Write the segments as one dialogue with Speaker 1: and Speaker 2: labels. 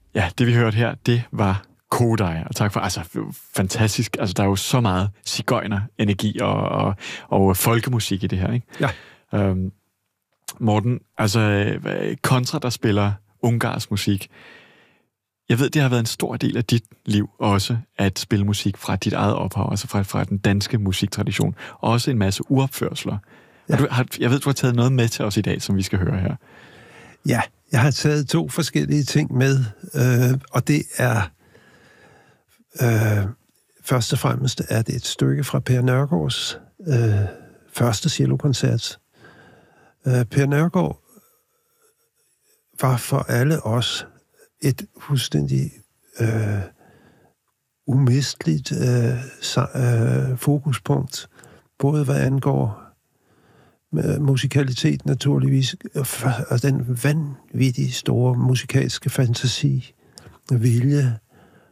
Speaker 1: Ja, det vi hørte her, det var Kodai, og tak for, fantastisk, der er jo så meget sigøjner-energi og folkemusik i det her, ikke?
Speaker 2: Ja.
Speaker 1: Morten, Kontra, der spiller ungarsk musik, jeg ved, det har været en stor del af dit liv også, at spille musik fra dit eget ophav, altså fra den danske musiktradition, og også en masse uopførsler. Ja. Jeg ved, du har taget noget med til os i dag, som vi skal høre her.
Speaker 2: Ja, jeg har taget 2 forskellige ting med, og det er først og fremmest er det et stykke fra Per Nørgaards første cellokoncert. Per Nørgaard var for alle os et fuldstændig umisteligt fokuspunkt, både hvad angår musikalitet naturligvis, og den vanvittigt store musikalske fantasi, vilje,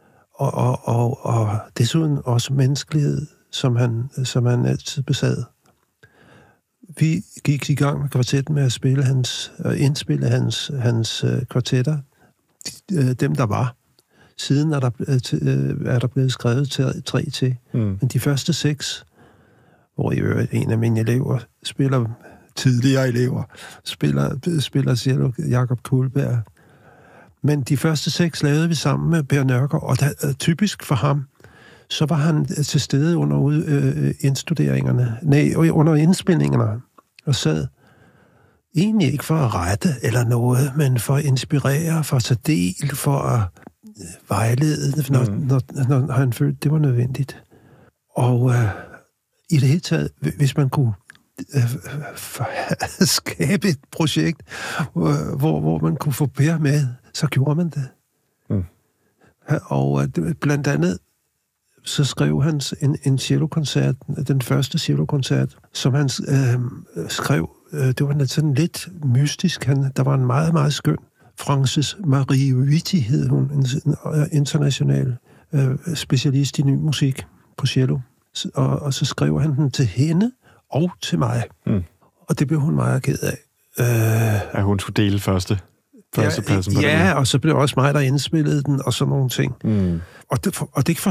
Speaker 2: og desuden også menneskelighed, som han altid besad. Vi gik i gang med kvartetten med at indspille hans kvartetter, dem der var. Siden er der blevet skrevet 3 til. Men de første 6, hvor i øvrigt en af mine elever tidligere elever, spiller cello, Jakob Kuhlberg. Men de første 6 lavede vi sammen med Per Nørgaard, og typisk for ham, så var han til stede under under indspillingerne, og sad egentlig ikke for at rette eller noget, men for at inspirere, for at tage del, for at vejlede, når han følte, det var nødvendigt. Og i det hele taget, hvis man kunne skabe et projekt, hvor man kunne få Per med, så gjorde man det. Og blandt andet så skrev han en cellokoncert, den første cellokoncert, som han skrev. Det var sådan lidt mystisk. Der var en meget, meget skøn Frances Marie Vitti, hed hun, en international specialist i ny musik på cello. Og så skrev han den til hende og til mig. Og det blev hun meget ked af.
Speaker 1: At hun skulle dele førstepladsen på
Speaker 2: det. Ja, og så blev også mig, der indspillede den, og sådan nogle ting. Og det